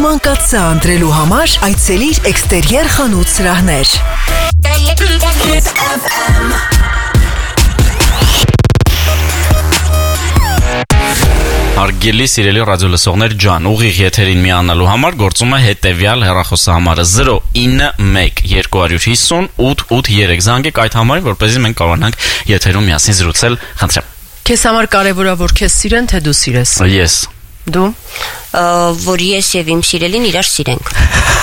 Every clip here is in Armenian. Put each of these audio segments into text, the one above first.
մանկացա ընտրելու համար այցելիր Էքստերիեր խանութ սրահներ։ Հարգելի սիրելի ռադիոլսողներ ջան, ուղիղ եթերին միանալու համար գործում է հետևյալ հեռախոսահամարը 091 250 883 զանգեք այդ համարին, որպեսզի մենք կարողանանք եթերում միասին զրուցել, խնդրեմ։ Քեզ համար կարևոր է որ քեզ սիրեն, թե դու սիրես։ Ես։ Դու։ Որ ես եւ իմ սիրելին իրար սիրենք։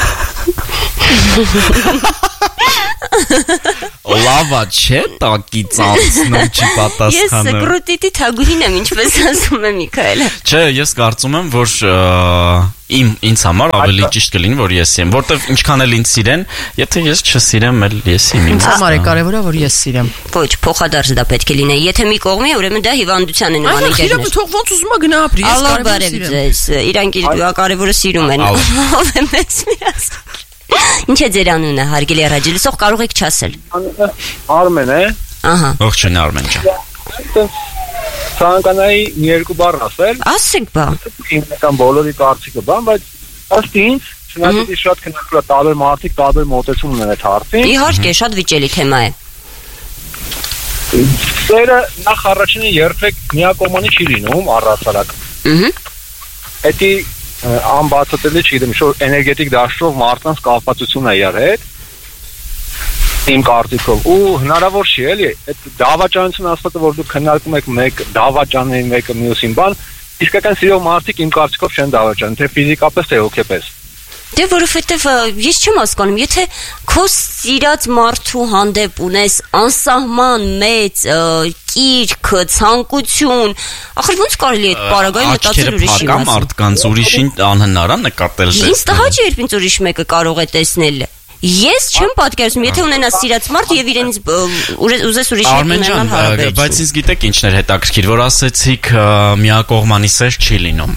Լավա չէ, տակից անցնում չի պատասխանը։ Ես կրուտիտի թագուհին եմ, ինչպես ասում է Միքայելը։ Չէ, ես կարծում եմ, որ ինձ համար ավելի ճիշտ կլինի, որ ես եմ, որտեվ ինչքան էլ ինձ սիրեն, եթե ես չսիրեմ, էլ ես իմ ինձ համար է կարևորը, որ ես սիրեմ։ Ոչ, փոխադարձ դա պետք է լինի։ Եթե մի կողմի, ուրեմն դա հիվանդության է նման ինտերես։ Այո, թող ոնց ուզում է գնա ապրի, ես կարևորը սիրեմ։ Իրանք կարևորը սիրում են։ Ով է մեծ միաս։ Ինչ է ձեր անունը, հարգելի ռադիոլսող, կարող եք չասել։ Արմեն է։ Ահա։ Ողջույն Արմեն ջան։ Ցանկանայի մի երկու բառ ասել։ Ասեք բա։ Ինքնական բոլորի կարծիքը բան, բայց ըստ ինձ, շնորհակալ շատ քննարկել տարբեր մարդիկ տարբեր մոտեցում ունեն այդ հարցին։ Իհարկե, շատ վիճելի թեմա է։ Սերը նախ առաջինը երբեք միակողմանի չի լինում առհասարակ։ Էդի անբացատրելի չգիտեմ, շոր էներգետիկ դաշտով մարդկանց կապվածություն է իրար հետ իմ կարծիքով ու հնարավոր չի էլի այդ դավաճանություն ասածը որ դուք քննարկում եք մեկ դավաճանին մեկը մյուսին բան իսկական սիրող մարդիկ իմ կարծիքով չեն դավաճան թե ֆիզիկապես թե հոգեպես Դե որովհետև ես չեմ հասկանում, եթե քո սիրած մարդու հանդեպ ունես անսահման մեծ կիրք, ցանկություն, ախր ոնց կարելի է այդ պարագայում մտածել ուրիշի մասին։ Մարդկանց ուրիշին անհնար է նկատել տեսնել։ Ինձ տհաճ է, երբ ինձ ուրիշ մեկը կարող է տեսնել։ Ես չեմ պատկերացնում, եթե ունենաս սիրած մարդ եւ իրենից ուզես ուրիշ հետ ունենալ հարաբերություն։ Բայց ինձ գիտեք ինչն էր հետաքրքիր, որ ասեցիք միակողմանի սեր չի լինում։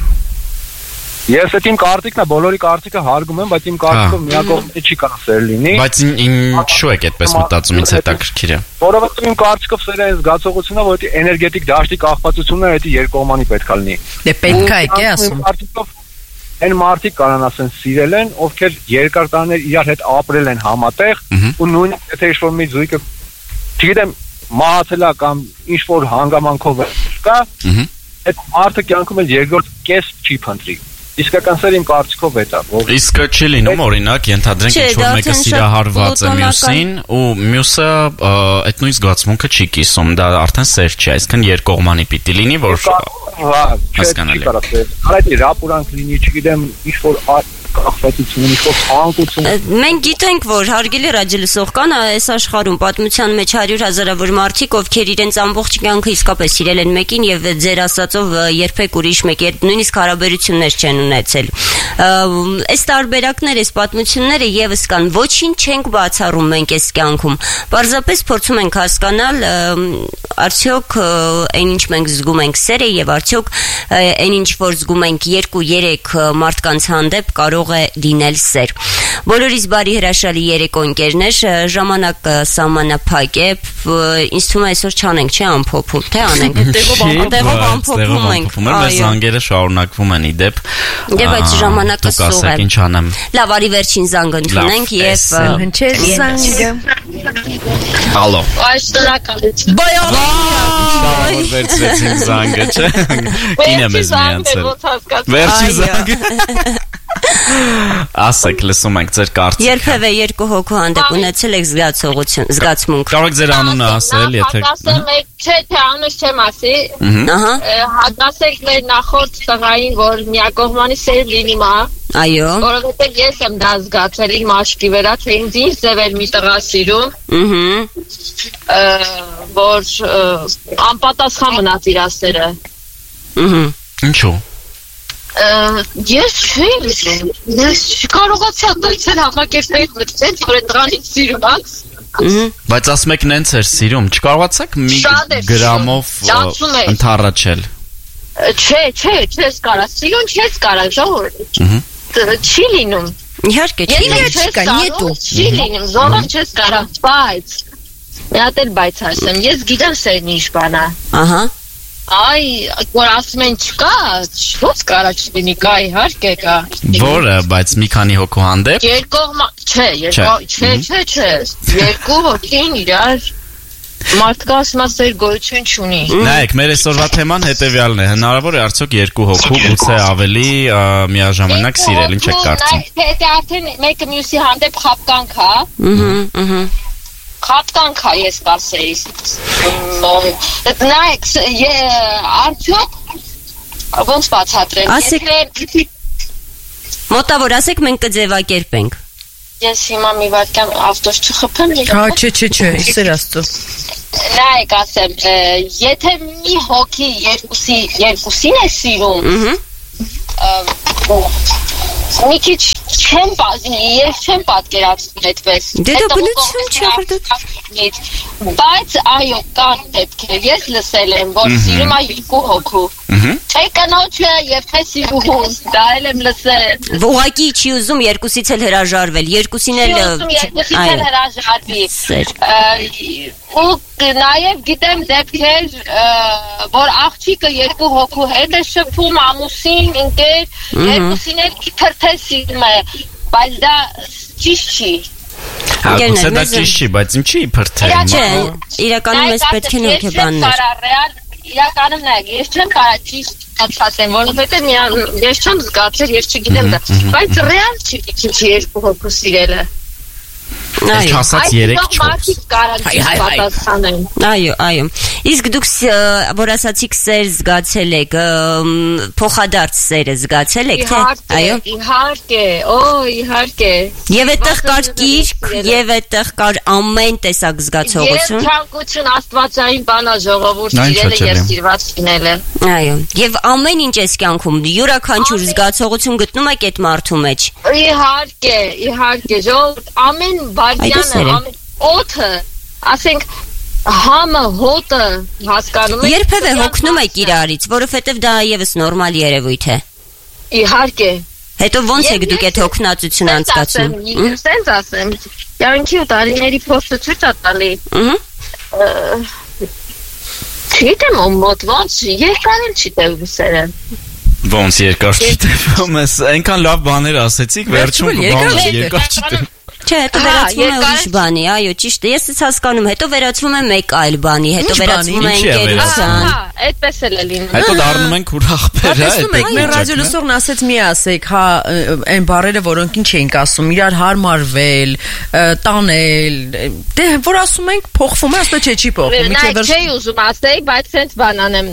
Ես այդ իմ կարծիքն է, բոլորի կարծիքը հարգում եմ, բայց իմ կարծիքով միակողմանի չի կարող սեր լինի։ Բայց ինչու եք այդպես մտածում, ինձ հետաքրքիր է։ Որովհետև իմ կարծիքով սերը այն զգացողությունն է, որ դա էներգետիկ դաշտի կախվածությունն է, դա երկկողմանի պետք է լինի։ Դե պետք է, է ասում։ Այն մարդիկ կարան ասեն սիրել են, ովքեր երկար տարիներ իրար հետ ապրել են համատեղ, ու նույնիսկ եթե ինչ-որ մի զույգը, չգիտեմ, մահացել է կամ ինչ-որ հանգամանքով կա, այդ մարդը կյանքում էլ երկրորդ կես չի փնտրի։ Իսկական սեր իմ կարծիքով է դա, որ իսկ չի լինում օրինակ ենթադրենք ինչ-որ մեկը սիրահարված է մյուսին ու մյուսը այդ նույն զգացմունքը չի կիսում, դա արդեն սեր չի, այսինքն երկկողմանի պիտի լինի, որ հասկանալի։ Այդ ռապուրանք լինի, չգիտեմ, ինչ-որ կախվածություն, ինչ-որ ցանկություն։ Մենք գիտենք, որ հարգելի ռադիոլսող կան այս աշխարհում պատմության մեջ 100,000-ավոր մարդիկ, ովքեր իրենց ամբողջ կյանքը իսկապես սիրել են մեկին եւ ձեր ասածով երբեք ուրիշ մեկի հետ նույնիսկ հարաբերություններ չեն ունեցել։ Այս տարբերակները, այս պատմությունները եւս կան, ոչինչ չենք բացառում մենք այս կյանքում։ Պարզապես փորձում ենք հասկանալ արդյոք այն ինչ մենք զգում ենք սեր է եւ արդյոք այն ինչ որ զգում ենք 2-3 մարդկանց հանդեպ կարող է լինել սեր։ Բոլորիս բարի հրաշալի երեկո ընկերներ, ժամանակը սահմանափակ է, ինձ թվում է այսօր չանենք, չէ՞ ամփոփում, թե անենք։ Տեղով ամփոփում ենք։ Մեր զանգերը շարունակվում են իդեպ։ Եվ այդ ժամանակը սուղ է։ Ինչ անեմ։ Լավ, արի վերջին զանգը ընդունենք եւ հնչեց զանգը։ Ալո։ Այսօրակալություն։ Շարունակում վերցրեցին զանգը, չէ՞։ Կինը մեզ միացել։ Վերջին զանգը։ Ասեք, լսում ենք ձեր կարծիքը։ Երբևէ երկու հոգու հանդեպ ունեցել եք զգացմունք։ Կարող եք ձեր անունը ասել, եթե Հակասել եք, չէ, թե անունս չեմ ասի։ Ահա։ Հակասեք մեր նախորդ տղային, որ միակողմանի սեր լինում է։ Այո։ Որովհետև ես եմ դա զգացել իմ աչքի վրա, թե ինձ ինչ ձև էր մի տղա սիրում։ Որ անպատասխան մնաց իր ասերը։ Ինչու։ Ես ես չկարողացա դարձել համակերպել մտցել, որ այդ տղան ինձ սիրում է։ Բայց ասում եք նենց էր սիրում, չկարողացաք մի գրամով ընդառաջել։ Չէ, չես կարա, սիրուն չես կարա, ժողովուրդ։ Չի լինում։ Իհարկե, չի լինում, զորով չես կարա, բայց մի հատ էլ բայց ասեմ, ես գիտեմ սերն ինչ բան է։ Ահա։ Այ, որ ասում են չկա, ո՞նց կարա չլինի, կա իհարկե կա։ Որը, բայց մի քանի հոգու հանդեպ։ Չէ, երկու հոգին իրար մարդկաս մասեր գոյություն չունի։ Նայեք, մեր այսօրվա թեման հետևյալն է, հնարավոր է արդյոք երկու հոգու գուցե ավելի միաժամանակ սիրել, ինչ եք կարծում։ Եթե արդեն մեկը մյուսի հանդեպ խապկանք, հա։ Խապկանք, հա, ես կասեի։ Նայեք, արդյոք ոնց բացատրեմ։ Մոտավոր ասեք, մենք կձևակերպենք։ Ես հիմա մի վարքան ավտոս չխփեմ։ Հա, չէ, իսեր աստծո։ Նայեք, ասեմ, եթե մի հոգի երկուսին է սիրում, մի քիչ չեմ պատկերացնում այդպես։ Դե դա բնություն չի, բայց այո, կան դեպքեր, ես լսել եմ, որ սիրում է երկու հոգու։ Թե կնոջը եւ թե սիրուհուն, դա եմ լսել։ Ուղղակի չի ուզում երկուսից էլ հրաժարվել, երկուսին էլ հրաժարվի։ Ու նաև գիտեմ դեպքեր, որ աղջիկը երկու հոգու հետ է շփում, ամուսին, ընկեր, երկուսին էլ իբրթե սիրում է, բայց դա ճիշտ չի։ Գուցե դա ճիշտ չի, բայց ինչի իբրթե։ Չէ, իրականում ես պետք է հոգեբաններ։ Իրականում նայեք, ես չեմ կարա ճիշտ ասեմ, որովհետև ես չեմ զգացել, ես չգիտեմ դա, բայց ռեալ չի երկու հոգու սիրելը։ Այո, ասած 3-4։ Այո։ Իսկ դուք որ ասացիք սեր զգացել եք, փոխադարձ սերը զգացել եք, թե? Այո։ Իհարկե։ Եվ այդտեղ կար կիրք, եւ այդտեղ կար ամեն տեսակ զգացողություն։ Եվ ցանկություն աստվածային բանա ժողովուրդ սիրելը եւ սիրված լինելը։ Այո։ Եվ ամեն ինչ էս կյանքում յուրաքանչյուր զգացողություն գտնում եք այդ մարդու մեջ։ Իհարկե, ժողովուրդ ամեն բարձյանը, օդը, ասենք համը, հոտը հասկանում եք։ Երբևէ հոգնում եք իրարից, որովհետև դա եւս նորմալ երևույթ է։ Իհարկե։ Հետո ոնց եք դուք այդ հոգնածությունը անցկացնում։ Սենց ասեմ, յանքի ու տարիների փոստը ցույց է տալի։ Չգիտեմ մոտ ոնց, երկար էլ չի տևում սերը։ Ոնց երկար չի տևում, այնքան լավ բաներ ասեցիք, վերջում երկար չի տևում։ Չէ, հետո վերածվում է ուրիշ բանի, այո, ճիշտ է։ Ես ցած հասկանում, հետո վերածվում է մեկ այլ բանի, հետո վերածվում է ընկերության։ Այդպես էլ է լինում։ Հետո դառնում ենք ուրախբեր, Տեսնում եք, մեր ռադիոլսողն ասեց մի ասեք, հա, այն բառերը, որոնք ինչ էինք ասում, իրար հարմարվել, տանել, դե որ ասում ենք, փոխվում է, ասում է, չէ, չի փոխվում։ Նայ, չի ուզում ասեի, բայց ցենց բան անեմ,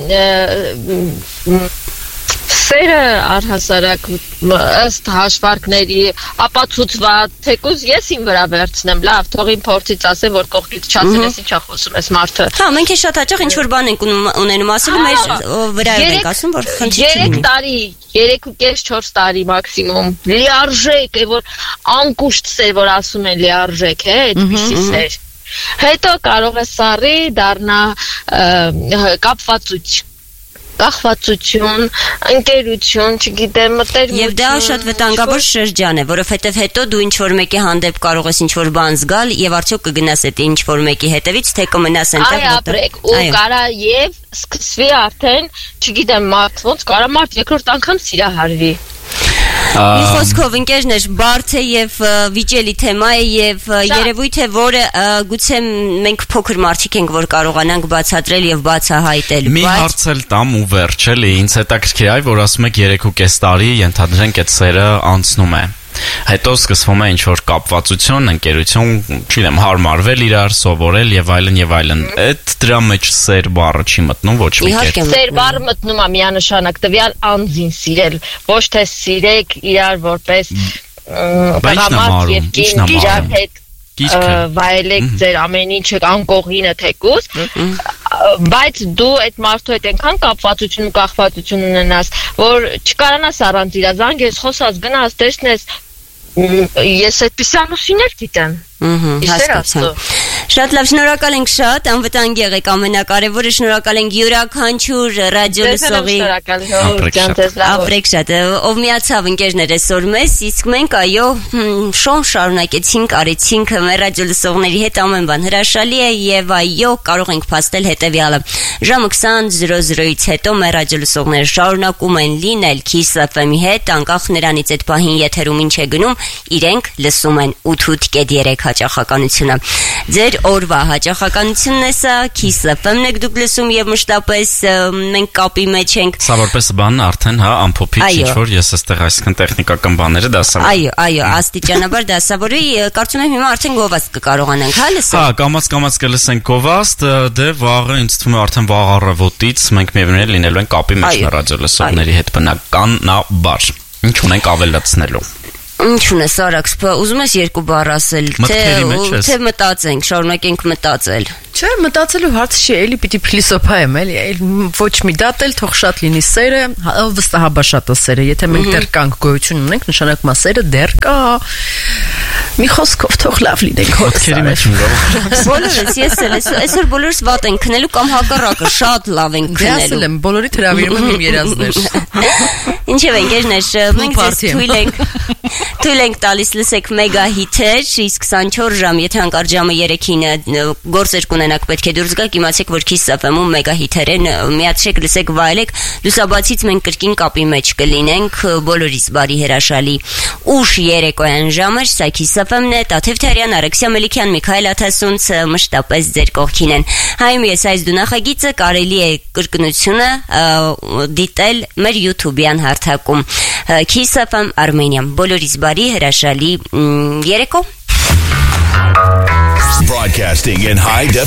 սերը առհասարակ ըստ հաշվարկների ապացուցված, թեկուզ ես իմ վրա վերցնեմ, լավ, թող իմ փորձից ասեմ, որ կողքից չասել ես ինչա խոսում ես մարդը։ Հա, մենք շատ հաճախ ինչ որ բան ենք ունենում ասելու, մեր վրայով ենք ասում, որ խնդիր չունի։ 3 տարի, 3.5-4 տարի մաքսիմում, լիարժեք է, որ անկուշտ սեր, որ ասում են լիարժեք է, այդպիսի սեր։ Հետո կարող է սառի դառնա կախվածություն, ընկերություն, չգիտեմ, մտերմություն։ Եվ դա շատ վտանգավոր շրջան է, որովհետև հետո դու ինչ որ մեկի հանդեպ կարող ես ինչ որ բան զգալ եւ արդյոք կգնաս այդ ինչ որ մեկի հետևից, թե կմնաս այնտեղ որտեղ։ Ու կարա եւ սկսվի արդեն, չգիտեմ, մարդ ոնց կարա մարդ երկրորդ անգամ սիրահարվի։ Մի խոսքով ընկերներ, բարդ է եւ վիճելի թեմա է եւ երևույթ է, որը գուցե մենք փոքր մարդիկ ենք, որ կարողանանք բացատրել եւ բացահայտել։ Մի հարց էլ տամ ու վերջ էլի, ինձ հետաքրքիր է, որ ասում եք 3.5 տարի ենթադրենք այդ սերը անցնում է։ Հետո սկսվում է ինչ-որ կապվածություն, ընկերություն, չգիտեմ, հարմարվել իրար, սովորել եւ այլն։ Այդ դրա մեջ սեր բառը չի մտնում ոչ մի կերպ։ Սեր բառը մտնում է միանշանակ տվյալ անձին սիրել, ոչ թե սիրեք իրար որպես տղամարդ եւ կին իրար հետ վայելեք ձեր ամեն ինչը անկողինը թեկուզ, բայց դու այդ մարդու հետ այնքան կապվածություն ու կախվածություն ունենաս, որ չկարանաս առանց իրա զանգես, խոսած, գնաս, տեսնես։ Ես այդպիսի ամուսիններ գիտեմ։ Հասկացա։ Շատ լավ, շնորհակալ ենք շատ, անվտանգ եղեք, ամենակարևորը շնորհակալ ենք յուրաքանչյուր ռադիո լսողի։ Ապրեք շատ, ով միացավ ընկերներ այսօր մեզ, իսկ մենք այո, շոու շարունակեցինք, արեցինք մեր ռադիո լսողների հետ ամեն բան հրաշալի է եւ այո, կարող ենք փաստել հետեւյալը։ Ժամը 20:00-ից հետո մեր ռադիո լսողները շարունակում են լինել Kiss FM-ի հետ, անկախ նրանից այդ պահին եթերում ինչ է գնում, իրենք լսում են 88.3 հաճախականությունը։ Ձեր օրվա հաճախականությունն է սա, Kiss FM-ն եք դուք լսում եւ մշտապես մենք կապի մեջ ենք։ Սա որպես բան արդեն հա ամփոփիչ ինչ որ ես այստեղ այսքան տեխնիկական բաները դասավորում։ Այո, աստիճանաբար դասավորի, կարծում եմ հիմա արդեն գովաստ կկարողանանք, հա լսել։ Հա, կամաց կլսենք գովաստ, դե վաղը ինձ թվում է արդեն վաղ առավոտից մենք միևնույն լինելու ենք կապի մեջ ռադիո լսողների հետ բնականաբար։ Ինչ ունենք ավելացնելու։ Ինչ ունես Արաքս, ուզում ես երկու բառ ասել, թե մտածենք, շարունակենք մտածել։ Չէ, մտածելու հարցը չի, էլի պիտի փիլիսոփայեմ, էլի, ոչ մի դատ էլ թող շատ լինի սերը, վստահաբար շատ է սերը, եթե մենք դեռ կանք գոյություն ունենք, նշանակում է սերը դեռ կա։ Մի խոսքով թող լավ լինենք հոտքերի մեջ Բոլորս, ես էլ այսօր բոլորս վատ ենք քնելու կամ հակառակը, շատ լավ ենք քնելու։ Ասել եմ, բոլորի հրավիրում եմ իմ երազներ։ Ինչև ընկերներ, մենք ձեզ թույլ ենք տալիս լսեք մեգա հիթեր, իսկ 24 ժամ, եթե հանկարծ ժամը 3-ին գործեր կունենաք, պետք է դուրս գաք, իմացեք, որ Kiss FM-ում մեգա հիթեր են, միացեք, լսեք, վայելեք, լուսաբացից մենք կրկին կապի մեջ կլինենք, բոլորիս բարի հրաշալի ուշ երեկոյան ժամը, սա Kiss FM-ն է, Տաթև Թերյան, Արաքսիա Մելիքյան, Միքայել Աթասունց մշտապես ձեր կողքին են։ Հայում ես այս դու նախագիծը կարելի է կրկնությունը դիտել մեր YouTube-յան հարթակում Kiss FM Armenia։ Բոլորիս բարի հրաշալի երեկո։ Broadcasting in high definition.